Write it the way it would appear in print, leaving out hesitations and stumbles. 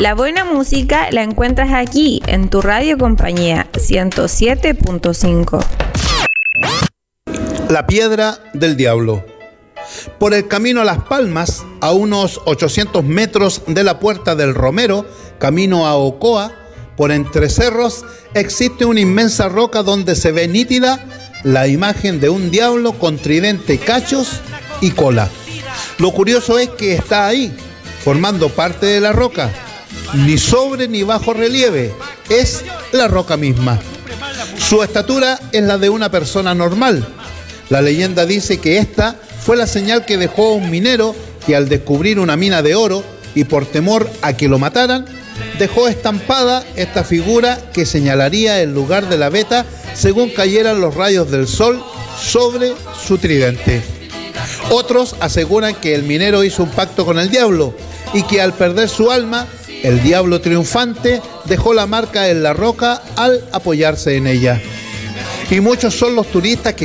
La buena música la encuentras aquí, en tu radio compañía 107.5. La Piedra del Diablo. Por el camino a Las Palmas, a unos 800 metros de la Puerta del Romero, camino a Ocoa, por entre cerros, existe una inmensa roca donde se ve nítida la imagen de un diablo con tridente, cachos y cola. Lo curioso es que está ahí, formando parte de la roca. Ni sobre ni bajo relieve, es la roca misma. Su estatura es la de una persona normal. La leyenda dice que esta fue la señal que dejó un minero que al descubrir una mina de oro y por temor a que lo mataran, dejó estampada esta figura que señalaría el lugar de la veta según cayeran los rayos del sol sobre su tridente. Otros aseguran que el minero hizo un pacto con el diablo y que al perder su alma, el diablo triunfante dejó la marca en la roca al apoyarse en ella. Y muchos son los turistas que